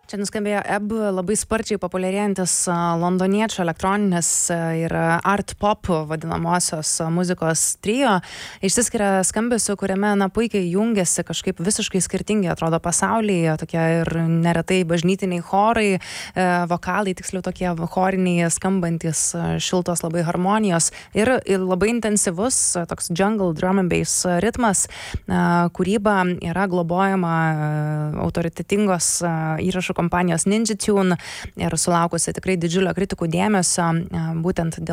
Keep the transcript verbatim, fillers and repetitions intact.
Čia nuskambėjo Ebb, labai sparčiai populiarėjantis londoniečių elektroninės ir art pop vadinamosios muzikos trio. Išsiskiria skambesiu, kuriame na, puikiai jungiasi kažkaip visiškai skirtingi, atrodo, pasaulyje, tokie ir neretai bažnytiniai chorai, vokalai, tiksliau tokie choriniai skambantis, šiltos labai harmonijos ir, ir labai intensyvus toks jungle drum and bass ritmas. Kūryba yra globojama autoritetingos įrašų kompanijos Ninja Tune ir sulaukusi tikrai didžiulio kritikų dėmesio, būtent dėl